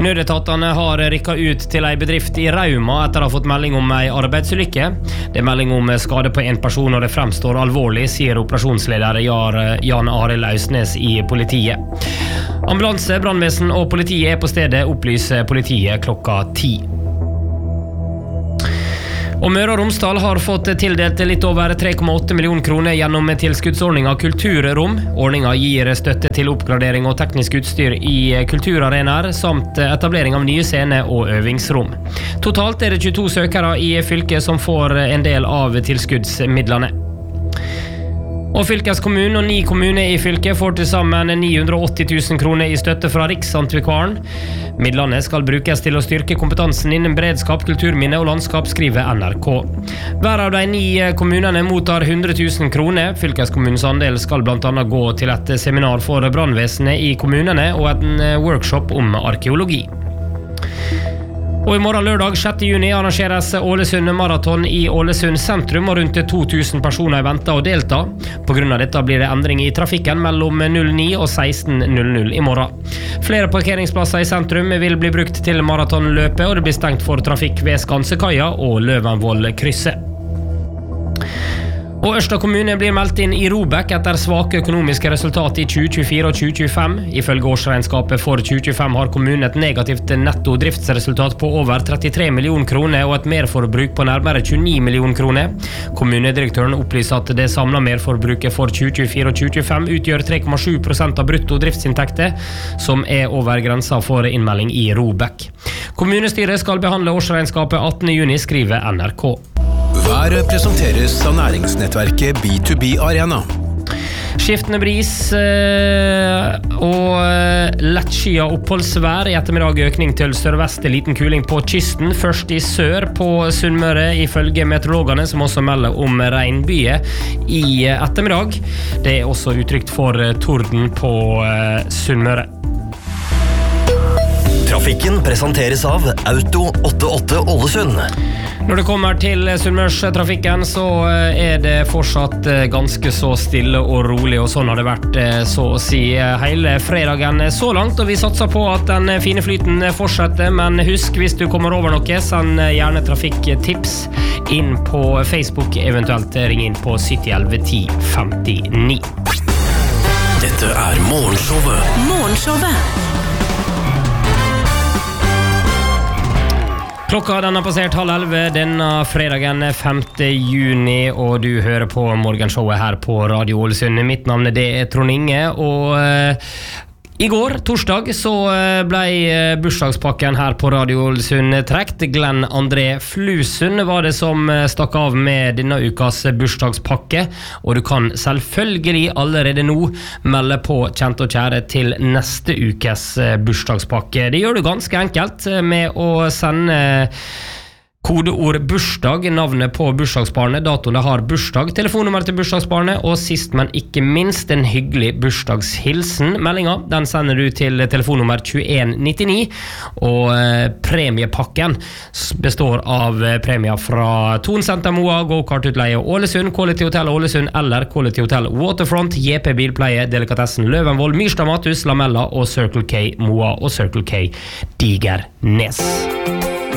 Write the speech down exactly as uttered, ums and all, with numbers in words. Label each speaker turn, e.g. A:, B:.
A: Nødetatene har rykket ut til en bedrift i Rauma etter å ha fått melding om en arbeidsulykke. Det er melding om skade på en person, og det fremstår alvorlig, sier operasjonsleder Jan Arild Ausnes i politiet. Ambulanse, brannvesen og politiet er på stedet, opplyser politiet klokka ti. Og Møre og Romsdal har fått tildelt litt over tre komma åtte millioner kroner gjennom tilskuddsordningen Kulturrom. Ordningen gir støtte til oppgradering og teknisk utstyr i kulturarenaer, samt etablering av nye scener og øvingsrom. Totalt er det tjueto søkere i fylket som får en del av tilskuddsmidlene. Og fylkeskommunen og ni kommuner i fylket får til sammen ni hundre og åtti tusen kroner i støtte fra Riksantikvaren. Midlene skal brukes til å styrke kompetansen innen beredskap, kulturminne og landskap, skriver N R K. Hver av de ni kommunene mottar hundre tusen kroner. Fylkeskommunens andel skal blant annet gå til et seminar for brannvesenet i kommunene og en workshop om arkeologi. Og i morgen lørdag sjette juni arrangeres Ålesund Marathon i Ålesund sentrum, og rundt to tusen personer venter å delta. På grunn av dette blir det endring i trafikken mellom null ni og seksten null null i morgen. Flere parkeringsplasser i sentrum vil bli brukt til maratonløpet, og det blir stengt for trafikk ved Skansekaia og Løvenvoll-krysset. Og Ørsta kommune blir meldt inn i Robek etter svake økonomiske resultat i tjue tjuefire og tjue tjuefem. Ifølge årsregnskapet for tjue tjuefem har kommunen et negativt netto driftsresultat på over trettitre millioner kroner og et merforbruk på nærmere tjueni millioner kroner. Kommunedirektøren opplyser at det samlede merforbruket for tjue tjuefire og tjue tjuefem utgjør tre komma sju prosent av brutto driftsinntekter, som er over grensa for innmelding i Robek. Kommunestyret skal behandle årsregnskapet attende juni, skriver N R K.
B: Været presenteres av næringsnettverket B to B Arena.
A: Skiftende bris øh, og øh, lettskyet oppholdsvær. I ettermiddag økning til sørvest, liten kuling på kysten. Først i sør på Sunnmøre, ifølge meteorologene, som også melder om regnbyger i ettermiddag. Det er også uttrykt for torden på øh, Sunnmøre.
C: Trafikken presenteres av Auto åttiåtte Ålesund.
A: Når det kommer til Sunnmørstrafikken, så er det fortsatt ganske så stille og rolig, og sånn har det vært så å si hele fredagen så langt, og vi satser på at den fine flyten fortsetter. Men husk, hvis du kommer over noe, send gjerne trafikktips inn på Facebook, eventuelt ring inn på sytti elleve ti femtini.
C: Dette er Morgenshowet.
D: Morgenshowet.
A: Klokka den har passert halv elleve denne fredagen femte juni, og du hører på morgenshowet her på Radio Ålesund. Mitt navn det er Trond Inge, og uh, i går, torsdag, så ble bursdagspakken her på Radio Ålesund trekt. Glenn André Flusund var det som stakk av med denne ukas bursdagspakke, og du kan selvfølgelig allerede nå melde på kjent og kjære til neste ukes bursdagspakke. Det gjør du ganske enkelt med å sende kodeord bursdag, navnet på bursdagsbarnet, datoen det har bursdag, telefonnummer til bursdagsbarnet, og sist, men ikke minst, en hyggelig bursdagshilsen. Meldingen, den sender du til telefonnummer tjueen nittini, og eh, premiepakken består av eh, premier fra Thon Center Moa, Go-Kart-utleie Ålesund, Quality Hotel Ålesund eller Quality Hotel Waterfront, J P Bilpleie, Delikatessen Løvenvoll, Myrstad Mathus, Lamella og Circle K Moa og Circle K Digernes.